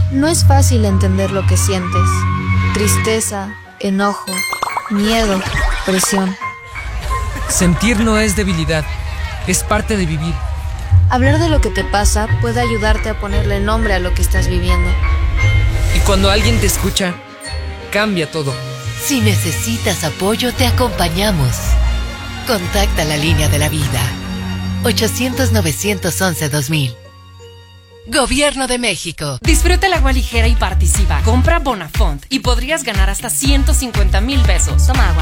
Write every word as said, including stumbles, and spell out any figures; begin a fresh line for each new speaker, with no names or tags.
No es fácil entender lo que sientes. Tristeza, enojo, miedo, presión.
Sentir no es debilidad, es parte de vivir.
Hablar de lo que te pasa puede ayudarte a ponerle nombre a lo que estás viviendo.
Y cuando alguien te escucha, cambia todo.
Si necesitas apoyo, te acompañamos. Contacta la línea de la vida. ochocientos, novecientos once, dos mil. Gobierno de México.
Disfruta el agua ligera y participa. Compra Bonafont y podrías ganar hasta ciento cincuenta mil pesos. Toma agua.